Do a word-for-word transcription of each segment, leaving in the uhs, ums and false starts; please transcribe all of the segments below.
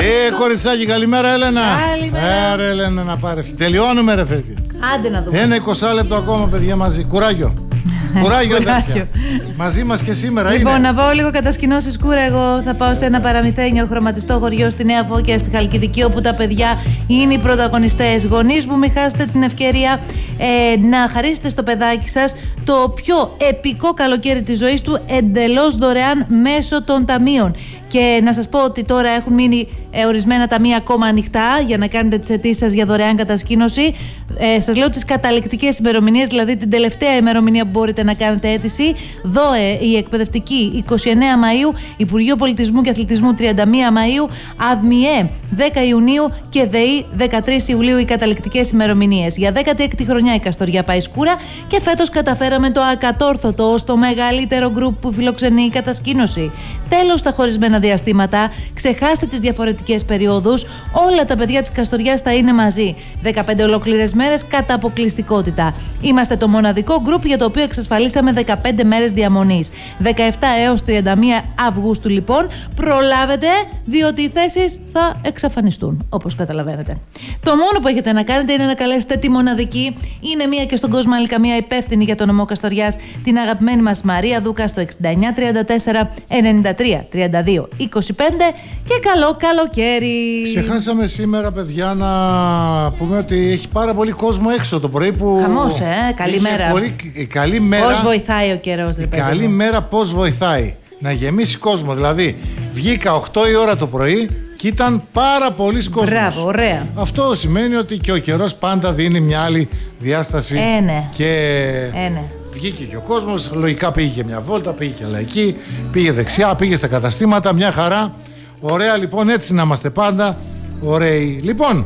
Ε, κοριτσάκι, καλημέρα, Έλενα. Καλημέρα. Ε, ρε, Έλενα, να πάρε. Τελειώνουμε, ρε, φεύγει. Άντε να δούμε. Ένα είκοσι λεπτό ακόμα, παιδιά, μαζί. Κουράγιο. Κουράγιο, αδέρφια. Μαζί μας και σήμερα. Λοιπόν, είναι. να πάω λίγο κατασκηνώσεις κούρα. Εγώ θα πάω σε ένα παραμυθένιο χρωματιστό χωριό στη Νέα Φώκια, στη Χαλκιδική, όπου τα παιδιά είναι οι πρωταγωνιστές. Γονείς μου, μην χάσετε την ευκαιρία ε, να χαρίσετε στο παιδάκι σας το πιο επικό καλοκαίρι της ζωής του εντελώς δωρεάν μέσω των ταμείων. Και να σας πω ότι τώρα έχουν μείνει ε, ορισμένα ταμεία ακόμα ανοιχτά για να κάνετε τις αιτήσεις σας για δωρεάν κατασκήνωση. Ε, σας λέω τις καταληκτικές ημερομηνίες, δηλαδή την τελευταία ημερομηνία που μπορείτε να κάνετε αίτηση. ΔΟΕ, η εκπαιδευτική, είκοσι εννέα Μαΐου, Υπουργείο Πολιτισμού και Αθλητισμού, τριάντα μία Μαΐου, ΑΔΜΙΕ, δέκα Ιουνίου και ΔΕΗ, δεκατρείς Ιουλίου οι καταληκτικές ημερομηνίες. Για δέκατη έκτη χρονιά η Καστοριά πάει σκούρα και φέτος καταφέραμε το ακατόρθωτο ως το μεγαλύτερο γκρουπ που φιλοξενεί η κατασκήνωση. Τέλος στα χωρισμένα διαστήματα, ξεχάστε τις διαφορετικές περιόδους, όλα τα παιδιά της Καστοριάς θα είναι μαζί. δεκαπέντε ολόκληρες μέρες κατά αποκλειστικότητα. Είμαστε το μοναδικό γκρουπ για το οποίο εξασφαλίσαμε δεκαπέντε μέρες διαμονής. δεκαεπτά έως τριάντα μία Αυγούστου λοιπόν, προλάβετε, διότι οι θέσεις θα εξαφανιστούν, όπως καταλαβαίνετε. Το μόνο που έχετε να κάνετε είναι να καλέσετε τη μοναδική, είναι μία και στον κόσμο άλλη καμία υπεύθυνη για το νομό Καστοριάς, την αγαπημένη μας Μαρία Δούκα στο εξήντα εννιά τριάντα τέσσερα ενενήντα τρία τριάντα δύο είκοσι πέντε και καλό καλοκαίρι. Ξεχάσαμε σήμερα, παιδιά, να πούμε ότι έχει πάρα πολύ κόσμο έξω το πρωί που. Χαμός, ε, καλημέρα. Πολύ... Καλή μέρα. Πώς βοηθάει ο καιρός, ρε παιδί. Καλή μέρα, πώς βοηθάει. Να γεμίσει κόσμο. Δηλαδή, βγήκα οκτώ η ώρα το πρωί και ήταν πάρα πολλοί κόσμος. Μπράβο, ωραία. Αυτό σημαίνει ότι και ο καιρός πάντα δίνει μια άλλη διάσταση. Ε, ναι. Και Ε, ναι. βγήκε και ο κόσμος, λογικά πήγε και μια βόλτα, πήγε και λαϊκή, πήγε δεξιά, πήγε στα καταστήματα, μια χαρά. Ωραία, λοιπόν, έτσι να είμαστε πάντα ωραίοι. Λοιπόν,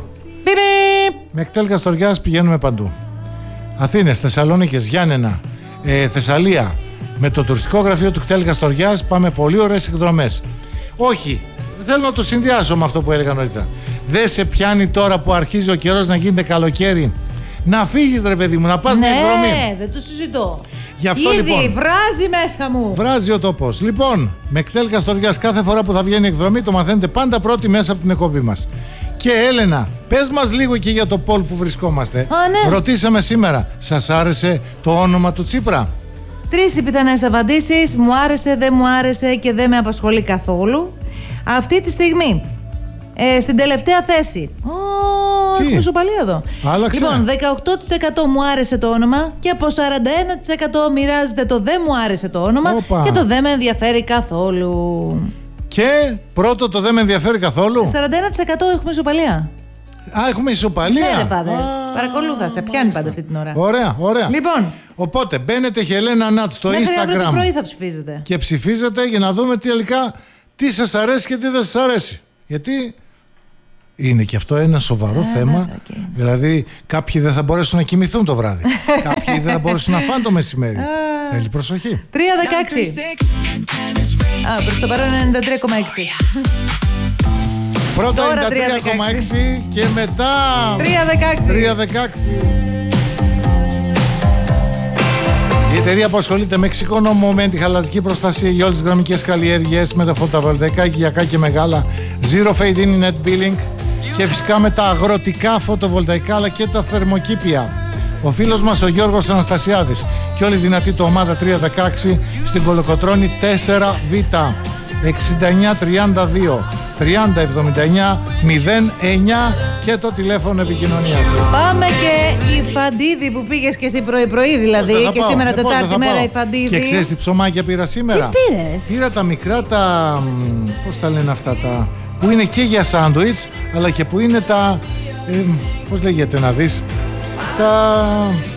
με κτέλ Καστοριάς πηγαίνουμε παντού. Αθήνες, Θεσσαλονίκες, Γιάννενα, ε, Θεσσαλία. Με το τουριστικό γραφείο του κτέλ Καστοριάς πάμε πολύ ωραίες εκδρομές. Όχι, θέλω να το συνδυάσω με αυτό που έλεγα νωρίτερα. Δεν σε πιάνει τώρα που αρχίζει ο καιρός να γίνεται καλοκαίρι να φύγεις, ρε παιδί μου, να πας ναι, μια εκδρομή. Ναι, δεν το συζητώ. Γι' αυτό, ήδη λοιπόν, βράζει μέσα μου. Βράζει ο τόπος. Λοιπόν, με κτέλ Καστοριάς κάθε φορά που θα βγαίνει εκδρομή το μαθαίνετε πάντα πρώτη μέσα από την εκπομπή μας. Και Έλενα, πες μας λίγο και για το πόλ που βρισκόμαστε. Α, ναι. Ρωτήσαμε σήμερα, σας άρεσε το όνομα του Τσίπρα? Τρεις οι πιθανές απαντήσεις. Μου άρεσε, δεν μου άρεσε και δεν με απασχολεί καθόλου. Αυτή τη στιγμή, ε, στην τελευταία θέση. Ω, έχουμε ισοπαλία εδώ. Άλλαξε. Λοιπόν, δεκαοκτώ τοις εκατό μου άρεσε το όνομα και από σαράντα ένα τοις εκατό μοιράζεται το δεν μου άρεσε το όνομα. Οπα. Και το δεν με ενδιαφέρει καθόλου. Και πρώτο το δεν με ενδιαφέρει καθόλου. σαράντα ένα τοις εκατό έχουμε ισοπαλία. Α, έχουμε ισοπαλία. Ναι, ρε padre. Α, Παρακολούθα, σε πιάνει πάντα αυτή την ώρα. Ωραία, ωραία. Λοιπόν, Οπότε μπαίνετε Χελένα Νατ στο μέχρι αύριο το Instagram πρωί θα ψηφίζετε. και ψηφίζετε για να δούμε τι τελικά τι σας αρέσει και τι δεν σας αρέσει. Γιατί είναι και αυτό ένα σοβαρό Ε, θέμα. βέβαια, και είναι. Δηλαδή, κάποιοι δεν θα μπορέσουν να κοιμηθούν το βράδυ. Κάποιοι δεν θα μπορέσουν να φάνε το μεσημέρι. Θέλει προσοχή. τρία δεκαέξι. Α, προς το παρόν ενενήντα τρία κόμμα έξι. Πρώτα Τώρα ενενήντα τρία κόμμα έξι και μετά τρία δεκαέξι. τρία δεκαέξι. Η εταιρεία που ασχολείται με εξοικονόμο με τη χαλαζική προστασία για όλες τις γραμμικές καλλιέργειες, με τα φωτοβολταϊκά, οικιακά και μεγάλα, Zero Fade In Net Billing και φυσικά με τα αγροτικά φωτοβολταϊκά αλλά και τα θερμοκήπια. Ο φίλος μας ο Γιώργος Αναστασιάδης και όλη δυνατή το ομάδα τρία δεκαέξι στην Κολοκοτρώνη τέσσερα β εξήντα εννιά τριάντα δύο τριάντα εβδομήντα εννιά μηδέν εννιά και το τηλέφωνο επικοινωνίας. Πάμε και η Φαντίδη που πήγες και εσύ πρωί-πρωί, δηλαδή. Πώς δεν θα Και πάω, σήμερα ε, πώς Τετάρτη δεν θα μέρα πάω. η Φαντίδη. Και ξέρεις τι ψωμάκια πήρα σήμερα? Τι πήρες? Πήρα τα μικρά, τα. Πώς τα λένε αυτά τα. Που είναι και για σάντουιτς, αλλά και που είναι τα. Ε, πώς λέγεται να δεις? Τα.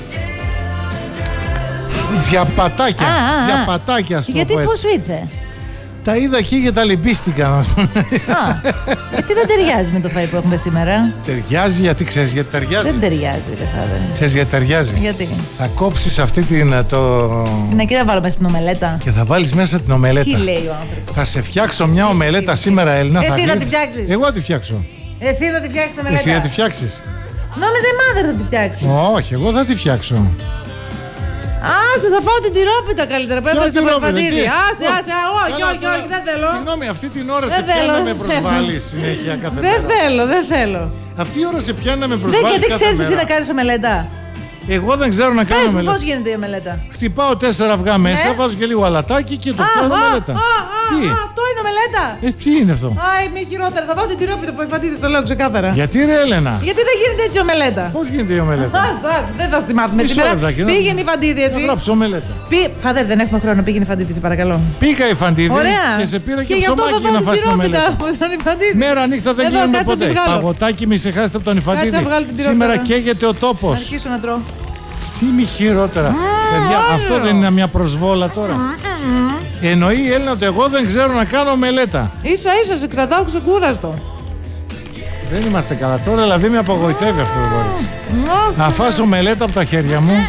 Τζιαπατάκια. Α, α, α. Τζιαπατάκια, ας το Γιατί πω έτσι. πώς σου ήρθε? Τα είδα εκεί και τα λυμπίστηκα, να σου πω. Α, γιατί δεν ταιριάζει με το φαΐ που έχουμε σήμερα. Ταιριάζει, γιατί ξέρεις γιατί ταιριάζει? Δεν ταιριάζει, ρε φάδε. Ξέρεις γιατί ταιριάζει? Γιατί? Θα κόψεις αυτή την. Το... Ναι, και θα βάλουμε στην ομελέτα. και θα βάλεις μέσα την ομελέτα. Τι λέει ο άνθρωπος? Θα σε φτιάξω μια ομελέτα σήμερα, Έλληνα. Εσύ θα θα δεις. τη φτιάξεις. Εγώ θα τη φτιάξω. Εσύ θα τη φτιάξεις την ομελέτα. Εσύ θα τη φτιάξεις? Νόμιζα η μάδερ θα τη φτιάξει. Όχι, εγώ θα τη φτιάξω. Άσε, θα φάω την τυρόπιτα καλύτερα. Πέφερε σε Παπαφαντίδη. Άσε, άσε, όχι, όχι, όχι, δεν θέλω. Συγγνώμη, αυτή την ώρα σε πιάνει να με προσβάλλει συνέχεια κάθε μέρα. Δεν θέλω, δεν θέλω. Αυτή η ώρα σε πιάνει να με προσβάλλει. Δεν, γιατί ξέρει εσύ να κάνει ομελέτα. Εγώ δεν ξέρω να κάνω ομελέτα. Πώς γίνεται η ομελέτα? Χτυπάω τέσσερα αυγά μέσα, βάζω και λίγο αλατάκι και το κάνω ομελέτα. Τι? Αυτό είναι ομελέτα. Ε, τι είναι αυτό? Α, είμαι χειρότερα. Θα βάλω την τυρόπιτα που Ιφαντίδης, το λέω ξεκάθαρα. Γιατί ρε Έλενα? Γιατί δεν γίνεται έτσι η ομελέτα. Πώς γίνεται η ομελέτα? Άστα, δεν θα τη μάθουμε σήμερα. Πήγαινε η Φαντίδη εσύ. Θα γράψω ομελέτα. Φάδερ, δεν έχουμε χρόνο. Πήγαινε η Φαντίδη, σε παρακαλώ. Πήγα η Φαντίδη. Ωραία. Και σε πήρα και, και ψωμάκι να φας την ομελέτα. Μέρα νύχτα δεν γίνονται ποτέ. Παγωτάκι μη σε χάσετε από τον Ιφαντίδη. Σήμερα καίγεται ο τόπος. Αρχίσω να τρώω. Τι μη χειρότερα. Παιδιά, αυτό δεν είναι μια προσβόλα τώρα? Εννοεί η Έλληνα ότι εγώ δεν ξέρω να κάνω μελέτα. Ίσα ίσα σε κρατάω ξεκούραστο. Δεν είμαστε καλά τώρα, δηλαδή με απογοητεύει αυτό το κορίτσι. Να φάσω μελέτα από τα χέρια μου.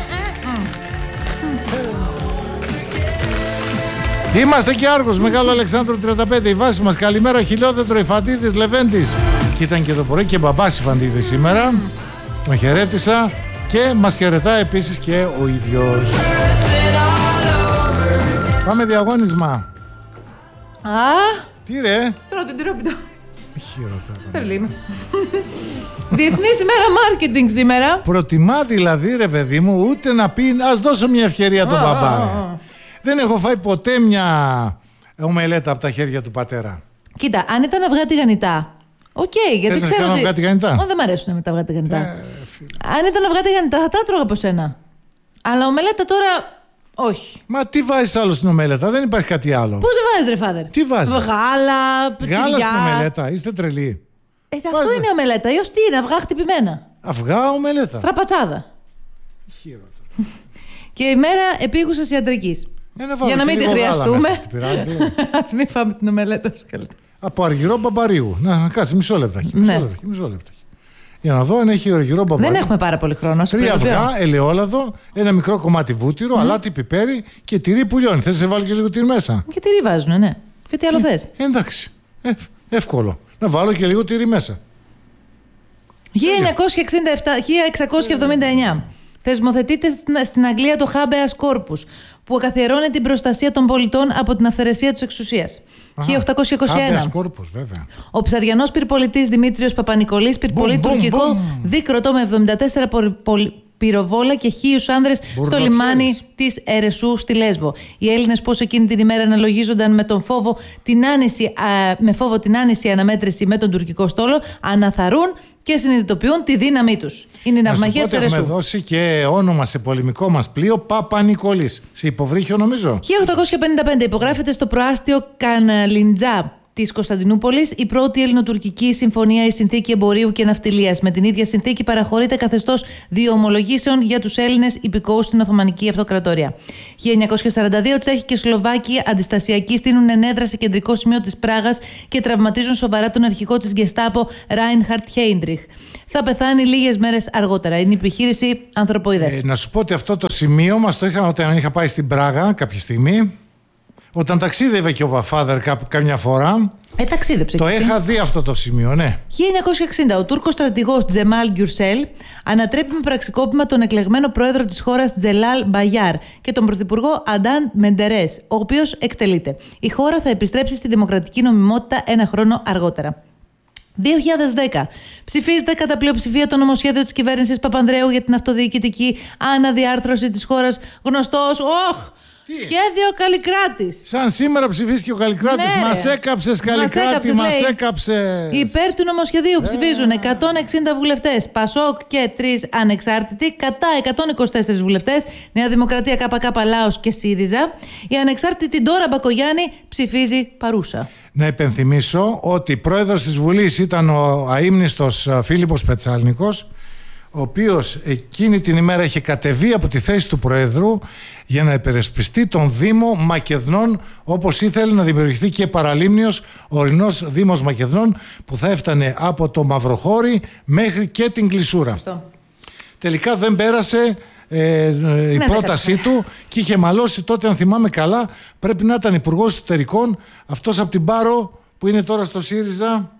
Είμαστε και Άργος, Μεγάλο Αλεξάνδρου τριάντα πέντε. Η βάση μας, καλημέρα, Χιλιόδεντρο, Ιφαντίδης, Λεβέντης. Και ήταν και το πρωί και μπαμπάς Ιφαντίδης σήμερα. Τον χαιρέτησα. Και μας χαιρετά επίσης και ο ίδιος. Πάμε διαγώνισμα. Α! Τι ρε? Τρώω την τυρόπιτα. Χειρότερα. Τρελή είμαι. Διεθνής ημέρα μάρκετινγκ σήμερα. Προτιμά δηλαδή ρε παιδί μου ούτε να πει ας δώσω μια ευκαιρία τον μπαμπά. Δεν έχω φάει ποτέ μια ομελέτα από τα χέρια του πατέρα. Κοίτα, αν ήταν αυγά τηγανιτά. Οκ, okay, γιατί Θες ξέρω να ότι... αυγά τηγανιτά? Ω, δεν μ' αρέσουν με τα αυγά τηγανιτά. Ε, αν ήταν αυγά τηγανιτά θα τα έτρωγα από σένα. Αλλά ομελέτα τώρα, όχι. Μα τι βάζεις άλλο στην ομελέτα, δεν υπάρχει κάτι άλλο. Πώς δεν βάζεις ρε φάδερ? Τι βάζεις? Γάλα, πτυριά. Γάλα στην ομελέτα, είστε τρελοί. Ε, αυτό Βάζετε. Είναι ομελέτα, ή ως τι είναι, αυγά χτυπημένα. Αυγά ομελέτα. Στραπατσάδα. Χειρότερο. Και η μέρα επίγουσας ιατρικής. Ε, για να μην τη χρειαστούμε. Ας μην φάμε την ομελέτα σου καλύτερα. Από αργυρό μπαμπαρίου. Να, κάτσε μισό λεπτάκι. Μισό, ναι. λεπτάκι, μισό λεπτάκι. Για να δω αν έχει αργυρό μπαμπαρίου. Δεν έχουμε πάρα πολύ χρόνο. Τρία αυγά, ελαιόλαδο, ένα μικρό κομμάτι βούτυρο, mm. αλάτι, πιπέρι και τυρί που λιώνει. Θες να σε βάλω και λίγο τυρί μέσα? Και τυρί βάζουνε, ναι. Και τι άλλο ε, θες? Εντάξει. Ε, εύκολο. Να βάλω και λίγο τυρί μέσα. χίλια εννιακόσια εβδομήντα εννιά. Θεσμοθετείται στην Αγγλία το habeas corpus, που καθιερώνει την προστασία των πολιτών από την αυθαιρεσία της εξουσίας. χίλια οκτακόσια είκοσι ένα. Habeas corpus, βέβαια. Ο ψαριανός πυρπολιτής Δημήτριος Παπανικολής πυρπολεί τουρκικό δίκροτο με εβδομήντα τέσσερα πυροβόλα και χίλιους άνδρες στο λιμάνι της Ερεσού στη Λέσβο. Οι Έλληνες πώς εκείνη την ημέρα αναλογίζονταν με τον φόβο την άνηση, α, με φόβο την άνηση αναμέτρηση με τον τουρκικό στόλο, αναθαρούν και συνειδητοποιούν τη δύναμή τους. Είναι η ναυμαχία της Ερεσού. Έχουμε δώσει και όνομα σε πολεμικό μας πλοίο Παπανικολής. Σε υποβρύχιο νομίζω. χίλια οκτακόσια πενήντα πέντε υπογράφεται στο προάστιο Καναλιντζά της Κωνσταντινούπολης η πρώτη ελληνοτουρκική συμφωνία, η συνθήκη εμπορίου και ναυτιλίας. Με την ίδια συνθήκη παραχωρείται καθεστώς δύο ομολογήσεων για τους Έλληνες υπηκόους στην Οθωμανική Αυτοκρατορία. χίλια εννιακόσια σαράντα δύο Τσέχοι και Σλοβάκοι αντιστασιακοί στείλουν ενέδρα σε κεντρικό σημείο της Πράγας και τραυματίζουν σοβαρά τον αρχηγό της Γκεστάπο Ράινχαρτ Χέιντριχ. Θα πεθάνει λίγες μέρες αργότερα. Είναι η επιχείρηση ανθρωποειδές. Ε, να σου πω ότι αυτό το σημείο μας το είχα όταν είχα πάει στην Πράγα κάποια στιγμή. Όταν ταξίδευε και ο Παφάδερ κάμια φορά. Ε, ταξίδεψε. Το είχα δει αυτό το σημείο, ναι. χίλια εννιακόσια εξήντα Ο Τούρκος στρατηγός Τζεμάλ Γκιουρσέλ ανατρέπει με πραξικόπημα τον εκλεγμένο πρόεδρο της χώρας Τζελάλ Μπαγιάρ και τον πρωθυπουργό Αντάν Μεντερές, ο οποίος εκτελείται. Η χώρα θα επιστρέψει στη δημοκρατική νομιμότητα ένα χρόνο αργότερα. δύο χιλιάδες δέκα Ψηφίζεται κατά πλειοψηφία το νομοσχέδιο της κυβέρνησης Παπανδρέου για την αυτοδιοικητική αναδιάρθρωση της χώρας, γνωστός οχ, σχέδιο Καλλικράτης. Σαν σήμερα ψηφίστηκε ο Καλλικράτης. Ναι, μας έκαψες Καλλικράτη, μας έκαψες. Υπέρ του νομοσχεδίου ψηφίζουν εκατόν εξήντα βουλευτές Πασόκ και τρεις ανεξάρτητοι, κατά εκατόν είκοσι τέσσερις βουλευτές Νέα Δημοκρατία, ΚΚ, Λάος και ΣΥΡΙΖΑ. Η ανεξάρτητη Ντόρα Μπακογιάννη ψηφίζει παρούσα. Να υπενθυμίσω ότι πρόεδρος της Βουλής ήταν ο αείμνηστος Φίλιππος Πετσάλνικος, ο οποίος εκείνη την ημέρα είχε κατεβεί από τη θέση του Προέδρου για να υπερασπιστεί τον Δήμο Μακεδνών, όπως ήθελε να δημιουργηθεί και παραλίμνιος ορεινός Δήμος Μακεδνών που θα έφτανε από το Μαυροχώρι μέχρι και την Κλεισούρα. Αυτό. Τελικά δεν πέρασε ε, η ναι, πρότασή του και είχε μαλώσει τότε, αν θυμάμαι καλά, πρέπει να ήταν υπουργός εσωτερικών, αυτός από την Πάρο που είναι τώρα στο ΣΥΡΙΖΑ.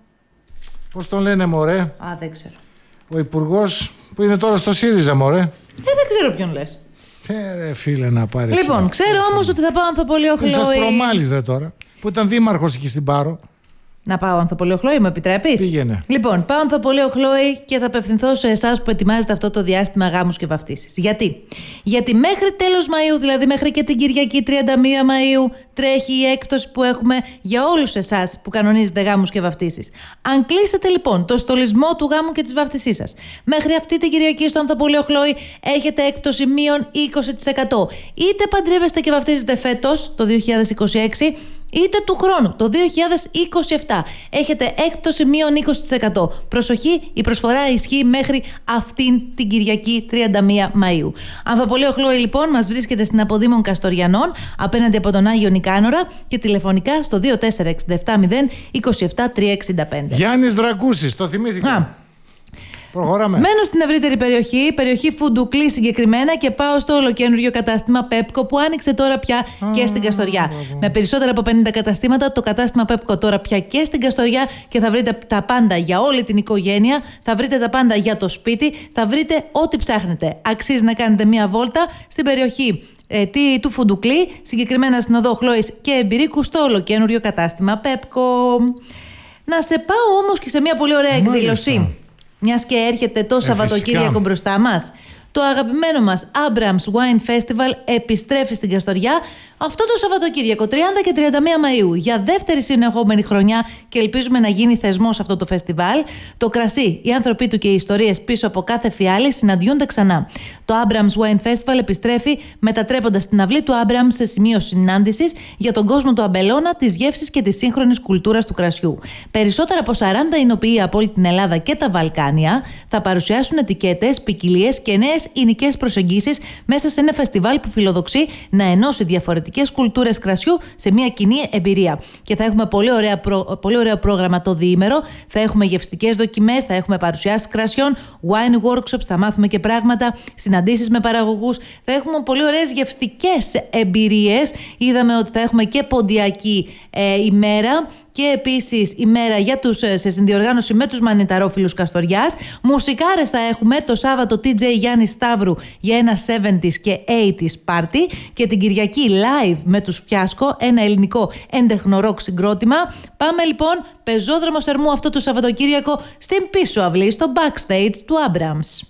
Πώς τον λένε μωρέ? Α, δεν ξέρω. Ο υπουργός που είναι τώρα στο ΣΥΡΙΖΑ, μωρέ. Ε, δεν ξέρω ποιον λες. Ε, ρε φίλε, να πάρει. Λοιπόν, ξέρω όμως ότι θα πάω Ανθοπολείο Χλόη. Σας προμάλιζε τώρα, που ήταν δήμαρχος εκεί στην Πάρο. Να πάω Ανθοπολείο Χλόη, μου επιτρέπεις? Πήγαινε. Λοιπόν, πάω Ανθοπολείο Χλόη και θα απευθυνθώ σε εσάς που ετοιμάζετε αυτό το διάστημα γάμους και βαφτίσεις. Γιατί? Γιατί μέχρι τέλος Μαΐου, δηλαδή μέχρι και την Κυριακή τριάντα μία Μαΐου, τρέχει η έκπτωση που έχουμε για όλους εσάς που κανονίζετε γάμους και βαφτίσεις. Αν κλείσετε λοιπόν το στολισμό του γάμου και της βαφτισής σας μέχρι αυτή την Κυριακή στο Ανθοπολείο Χλόη, έχετε έκπτωση μείον είκοσι τοις εκατό. Είτε παντρεύεστε και βαφτίζετε φέτος, το δύο χιλιάδες είκοσι έξι, είτε του χρόνου, το δύο χιλιάδες είκοσι επτά, έχετε έκπτωση μείον είκοσι τοις εκατό. Προσοχή, η προσφορά ισχύει μέχρι αυτήν την Κυριακή τριάντα μία Μαΐου. Ανθοπολείο Χλόη λοιπόν μας βρίσκεται στην Αποδήμων Καστοριανών, απέναντι από τον Άγιο Νικάνορα, και τηλεφωνικά στο δύο τέσσερα έξι επτά μηδέν είκοσι επτά τριακόσια εξήντα πέντε. Γιάννης Δρακούσης, το θυμήθηκα. Α. Προχωράμε. Μένω στην ευρύτερη περιοχή, περιοχή Φουντουκλή συγκεκριμένα, και πάω στο ολοκένουργιο κατάστημα Πέπκο που άνοιξε τώρα πια ah, και στην Καστοριά. Ah, Με περισσότερα από πενήντα καταστήματα, το κατάστημα Πέπκο τώρα πια και στην Καστοριά, και θα βρείτε τα πάντα για όλη την οικογένεια, θα βρείτε τα πάντα για το σπίτι, θα βρείτε ό,τι ψάχνετε. Αξίζει να κάνετε μία βόλτα στην περιοχή ε, τι, του Φουντουκλή, συγκεκριμένα στην οδό Χλόης και Εμπειρίκου, στο ολοκένουργιο κατάστημα Πέπκο. Να σε πάω όμως και σε μία πολύ ωραία εκδήλωση. Μιας και έρχεται το Σαββατοκύριακο μπροστά μας. Το αγαπημένο μας Abrams Wine Festival επιστρέφει στην Καστοριά αυτό το Σαββατοκύριακο, τριάντα και τριάντα μία Μαΐου, για δεύτερη συνεχόμενη χρονιά, και ελπίζουμε να γίνει θεσμός αυτό το φεστιβάλ. Το κρασί, οι άνθρωποι του και οι ιστορίες πίσω από κάθε φιάλη συναντιούνται ξανά. Το Abrams Wine Festival επιστρέφει, μετατρέποντας την αυλή του Abrams σε σημείο συνάντησης για τον κόσμο του αμπελώνα, της γεύσης και της σύγχρονης κουλτούρας του κρασιού. Περισσότερα από σαράντα εινοποιοί από όλη την Ελλάδα και τα Βαλκάνια θα παρουσιάσουν ετικέτες, ποικιλίες και νέες εινικές προσεγγίσεις μέσα σε ένα φεστιβάλ που φιλοδοξεί να ενώσει διαφορετικές κουλτούρες κρασιού σε μια κοινή εμπειρία. Και θα έχουμε πολύ, ωραία προ... πολύ ωραίο πρόγραμμα το διήμερο. Θα έχουμε γευστικές δοκιμές, θα έχουμε παρουσιάσεις κρασιών, wine workshops, θα μάθουμε και πράγματα, συναντήσεις με παραγωγούς. Θα έχουμε πολύ ωραίες γευστικές εμπειρίες. Είδαμε ότι θα έχουμε και ποντιακή ε, ημέρα. Και επίσης ημέρα για τους, σε συνδιοργάνωση με τους μανιταρόφιλους Καστοριάς. Μουσικάρες θα έχουμε το Σάββατο τι τζέι Γιάννη Σταύρου για ένα εβδομήντα και ογδόντα πάρτι, και την Κυριακή live με τους Φιάσκο, ένα ελληνικό έντεχνο ροκ συγκρότημα. Πάμε λοιπόν πεζόδρομο Σερμού αυτό το Σαββατοκύριακο στην πίσω αυλή, στο backstage του Abrams.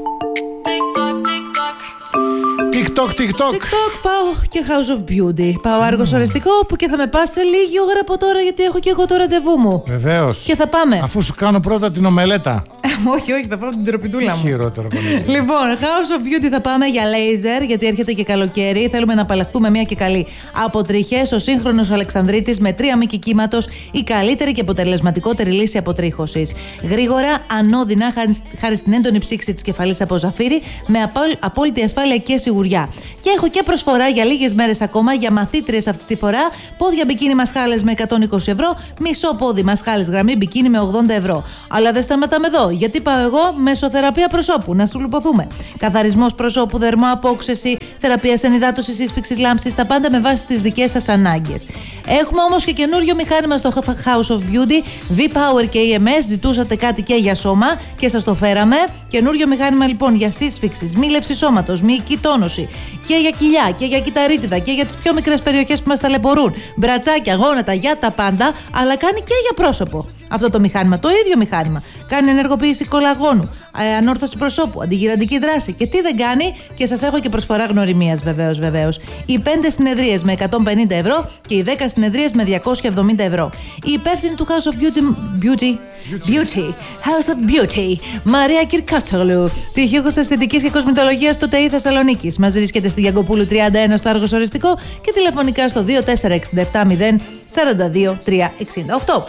TikTok, TikTok. TikTok, πάω και House of Beauty. Πάω Άργος Οριστικό, που και θα με πας σε λίγη ώρα από τώρα, γιατί έχω και εγώ το ραντεβού μου. Βεβαίως. Και θα πάμε. Αφού σου κάνω πρώτα την ομελέτα. όχι, όχι, θα πάω την τροπιτούλα μου. Χειρότερο πολύ. Λοιπόν, House of Beauty θα πάμε για laser, γιατί έρχεται και καλοκαίρι. Θέλουμε να απαλλαχθούμε μια και καλή από τριχές. Ο σύγχρονος Αλεξανδρίτης με τρία μήκη κύματος, η καλύτερη και αποτελεσματικότερη λύση αποτρίχωσης. Γρήγορα, ανώδυνα, χάρη στην έντονη ψήξη της κεφαλής από ζαφύρι, με απόλυτη ασφάλεια και σιγουριά. Και έχω και προσφορά για λίγες μέρες ακόμα για μαθήτριες αυτή τη φορά. Πόδια μπικίνι μασχάλες με εκατόν είκοσι ευρώ, μισό πόδι μασχάλες γραμμή μπικίνι με ογδόντα ευρώ. Αλλά δεν σταματάμε εδώ, γιατί πάω εγώ μεσοθεραπεία προσώπου, να σου λουποθούμε. Καθαρισμός προσώπου, δερμοαπόξεση, θεραπεία ενυδάτωσης, σύσφιξης, λάμψης, τα πάντα με βάση τις δικές σας ανάγκες. Έχουμε όμως και καινούριο μηχάνημα στο House of Beauty, V-Power και ι εμ ες. Ζητούσατε κάτι και για σώμα και σας το φέραμε. Καινούριο μηχάνημα λοιπόν για σύσφιξη, μήλευση σώματος, μυϊκή τόνωση, και για κοιλιά και για κυταρίτιδα και για τις πιο μικρές περιοχές που μας ταλαιπωρούν. Μπρατσάκια, γόνατα, για τα πάντα, αλλά κάνει και για πρόσωπο. Αυτό το μηχάνημα, το ίδιο μηχάνημα. Κάνει ενεργοποίηση κολαγόνου, ανόρθωση προσώπου, αντιγυραντική δράση. Και τι δεν κάνει, και σας έχω και προσφορά γνωριμίας βεβαίως, βεβαίως. Οι πέντε συνεδρίες με εκατόν πενήντα ευρώ και οι δέκα συνεδρίες με διακόσια εβδομήντα ευρώ. Η υπεύθυνη του House of Beauty, Beauty, Beauty, House of Beauty, Μαρία Κυρκάτσογλου, τυχιούχος αισθητικής και κοσμητολογίας στο ΤΕΙ Θεσσαλονίκης. Μας βρίσκεται στη Γιαγκοπούλου τριάντα ένα στο Άργος Οριστικό και τηλεφωνικά στο δύο τέσσερα έξι επτά μηδέν τέσσερα δύο τρία εξήντα οκτώ.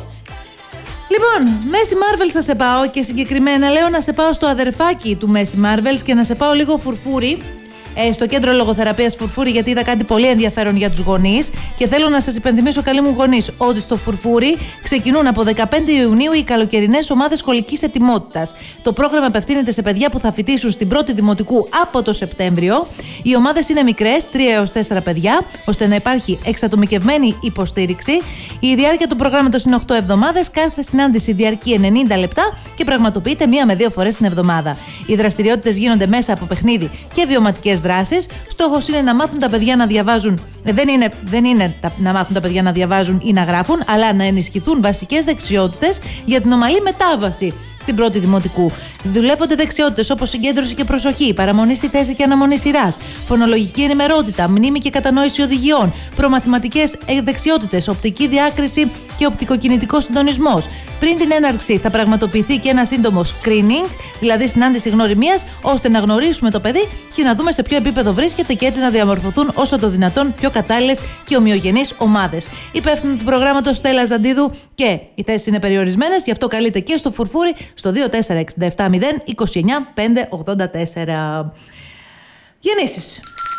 Λοιπόν, Μέση Marvels θα σε πάω, και συγκεκριμένα λέω να σε πάω στο αδερφάκι του Μέση Marvels και να σε πάω λίγο φουρφούρι. Ε, στο κέντρο λογοθεραπείας Φουρφούρι, γιατί είδα κάτι πολύ ενδιαφέρον για τους γονείς και θέλω να σας υπενθυμίσω, καλοί μου γονείς, ότι στο Φουρφούρι ξεκινούν από δεκαπέντε Ιουνίου οι καλοκαιρινές ομάδες σχολικής ετοιμότητας. Το πρόγραμμα απευθύνεται σε παιδιά που θα φοιτήσουν στην πρώτη δημοτικού από το Σεπτέμβριο. Οι ομάδες είναι μικρές, τρία έως τέσσερα παιδιά, ώστε να υπάρχει εξατομικευμένη υποστήριξη. Η διάρκεια του προγράμματος είναι οκτώ εβδομάδες, κάθε συνάντηση διαρκεί ενενήντα λεπτά και πραγματοποιείται μία με δύο φορές την εβδομάδα. Οι δραστηριότητες γίνονται μέσα από παιχνίδι και βιωματικές δράσεις. Στόχος είναι να μάθουν τα παιδιά να διαβάζουν. Δεν είναι, δεν είναι τα, να μάθουν τα παιδιά να διαβάζουν ή να γράφουν, αλλά να ενισχυθούν βασικές δεξιότητες για την ομαλή μετάβαση στην πρώτη δημοτικού. Δουλεύονται δεξιότητες όπως συγκέντρωση και προσοχή, παραμονή στη θέση και αναμονή σειράς, φωνολογική ενημερότητα, μνήμη και κατανόηση οδηγιών, προμαθηματικές δεξιότητες, οπτική διάκριση και οπτικοκινητικός συντονισμός. Πριν την έναρξη θα πραγματοποιηθεί και ένα σύντομο screening, δηλαδή συνάντηση γνωριμίας, ώστε να γνωρίσουμε το παιδί και να δούμε σε ποιο επίπεδο βρίσκεται και έτσι να διαμορφωθούν όσο το δυνατόν πιο κατάλληλες και ομοιογενείς ομάδες. Υπεύθυνο του προγράμματος Στέλλα Ζαντίδου και οι θέσεις είναι περιορισμένες, γι' αυτό καλείτε και στο φουρφούρι στο δύο τέσσερα έξι επτά μηδέν είκοσι εννιά πεντακόσια ογδόντα τέσσερα. Γεννήσεις.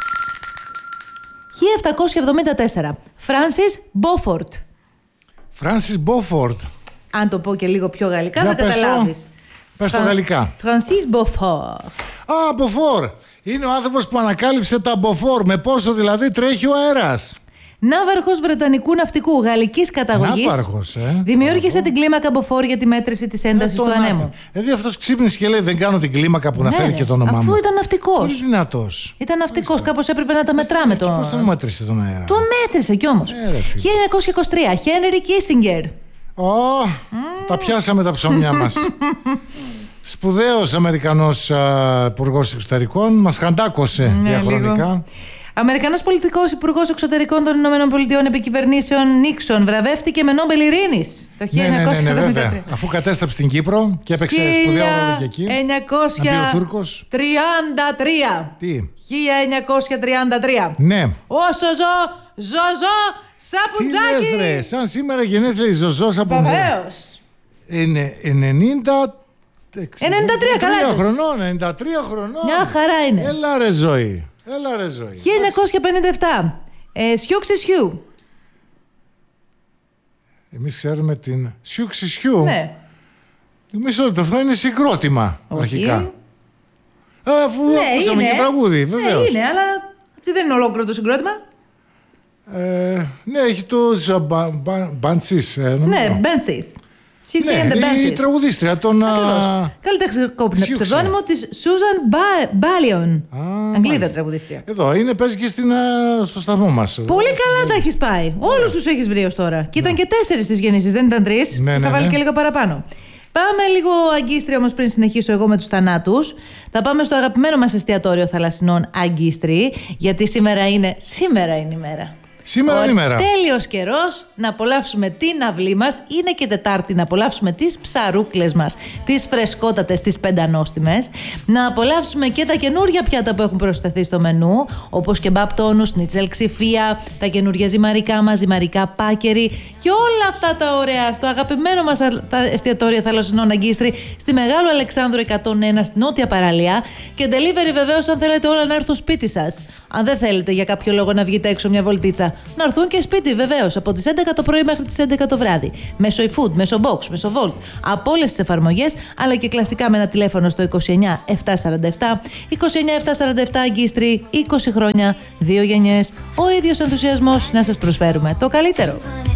χίλια επτακόσια εβδομήντα τέσσερα. Φράνσις Μπόφορτ. Φράνσις Μπόφορτ. Αν το πω και λίγο πιο γαλλικά Για θα πες καταλάβεις. Το. Πες το γαλλικά. Φράνσις Μποφόρ. Α, Μποφόρ. Είναι ο άνθρωπος που ανακάλυψε τα Μποφόρ. Με πόσο δηλαδή τρέχει ο αέρας. Ναύαρχος Βρετανικού ναυτικού γαλλικής καταγωγής. Ναύαρχος, ε. Δημιούργησε την κλίμακα Μποφόρ για τη μέτρηση της έντασης ε, του ανέμου. Δηλαδή αυτός ξύπνησε και λέει: δεν κάνω την κλίμακα που να Ναι, φέρει ρε, και το όνομά μου. αφού ήταν ναυτικός. Πολύ δυνατός. Ήταν ναυτικός, κάπως έπρεπε να τα μετράμε το. Πώς τον μέτρησε τον αέρα. Το μέτρησε κι όμως. Ε, ρε, φίλε. χίλια εννιακόσια είκοσι τρία. Χένρι Κίσιγκερ. Ω, τα πιάσαμε τα ψωμιά μας. Σπουδαίος Αμερικανός υπουργός εξωτερικών, μας χαντάκωσε Ναι, διαχρονικά. λίγο. Αμερικανός πολιτικός υπουργός εξωτερικών των Ηνωμένων Πολιτειών επί κυβερνήσεων Νίξον βραβεύτηκε με Νόμπελ Ειρήνης το Ναι, ναι, χίλια εννιακόσια εβδομήντα τρία. ναι, βέβαια. Αφού κατέστρεψε την Κύπρο και έπαιξε σπουδαίο ρόλο και εκεί. χίλια εννιακόσια τριάντα τρία. Τι. χίλια εννιακόσια τριάντα τρία. Ναι. Όσο ζω, ζω, ζω, Τι σαπουτζάκι. λες ρε, σαν σήμερα γενέθλια η Ζωζός από Βεβαίως. Είναι ενενήντα... ενενήντα τρία, καλά είπες. χρονών, ενενήντα τρία χρονών. Μια χαρά είναι. Έλα ρε ζωή. Έλα ρε ζωή. χίλια εννιακόσια πενήντα επτά. Ε, Σιούξι Σιού. Εμείς ξέρουμε την Σιούξι Σιού. Ναι. Μισό λεπτό, αυτό είναι συγκρότημα αρχικά. Ε, αφού Ναι, ακούσαμε είναι. και τραγούδι, βεβαίως. Ναι, είναι, αλλά τι δεν είναι ολόκληρο το συγκρότημα. Ε, ναι, έχει τους Μπάντσις. Ναι, Μπένσις. Σιούξι Ναι, and the η Bensis. τραγουδίστρια των... Καλλιτεχνικό Σιούξι. ψευδόνυμο της Σούζαν Μπάλιον. Αγγλίδα μάλιστα. τραγουδίστρια. Εδώ είναι, παίζει και στην, α, στο σταθμό μας. Πολύ καλά τα έχεις πάει. Όλους τους έχεις βρει ως τώρα. Και ήταν και τέσσερις στις γεννήσεις, δεν ήταν τρεις. Ναι, ναι, Θα βάλει ναι. και λίγο παραπάνω. Πάμε λίγο αγκίστρια όμως πριν συνεχίσω εγώ με τους θανάτους. Θα πάμε στο αγαπημένο μας εστιατόριο θαλασσινών Αγκίστρι, γιατί σήμερα είναι, σήμερα είναι η μέρα. Σήμερα είναι η μέρα. Τέλειος καιρός να απολαύσουμε την αυλή μας. Είναι και Τετάρτη να απολαύσουμε τις ψαρούκλες μας, τις φρεσκότατες, τις πεντανόστιμες. Να απολαύσουμε και τα καινούρια πιάτα που έχουν προσθεθεί στο μενού, όπως και μπαπτόνου, σνίτσελ ξηφία, τα καινούρια ζυμαρικά μας, ζυμαρικά πάκερι και όλα αυτά τα ωραία στο αγαπημένο μας εστιατόριο θαλασσινών Αγκίστρι, στη Μεγάλου Αλεξάνδρου εκατόν ένα στη νότια παραλία. Και delivery βεβαίως αν θέλετε όλα να έρθουν σπίτι σας. Αν δεν θέλετε για κάποιο λόγο να βγείτε έξω μια βολτίτσα, να έρθουν και σπίτι βεβαίως από τις έντεκα το πρωί μέχρι τις έντεκα το βράδυ. Μέσω eFood, μέσω Box, μέσω Volt, από όλες τις εφαρμογές, αλλά και κλασικά με ένα τηλέφωνο στο είκοσι εννιά επτακόσια σαράντα επτά. είκοσι εννιά επτακόσια σαράντα επτά Αγκίστρι, είκοσι χρόνια, δύο γενιές, ο ίδιος ενθουσιασμός να σας προσφέρουμε το καλύτερο.